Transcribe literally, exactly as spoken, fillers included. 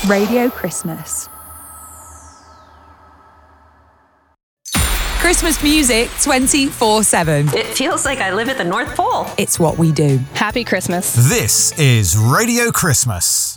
Radio Christmas. Christmas music twenty-four seven. It feels like I live at the North Pole. It's what we do. Happy Christmas. This is Radio Christmas.